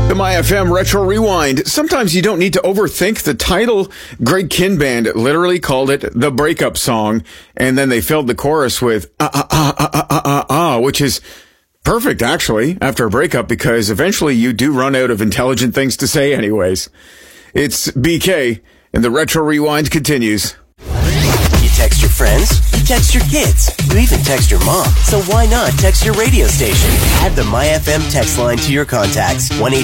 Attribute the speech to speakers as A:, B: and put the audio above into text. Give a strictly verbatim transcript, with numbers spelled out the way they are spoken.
A: The My F M Retro Rewind. Sometimes you don't need to overthink the title. Greg Kihn Band literally called it the breakup song, and then they filled the chorus with ah ah ah ah ah ah ah, ah which is perfect, actually, after a breakup, because eventually you do run out of intelligent things to say anyways. It's B K, and the Retro Rewind continues.
B: You text your friends, you text your kids, you even text your mom. So why not text your radio station? Add the My F M text line to your contacts. one eight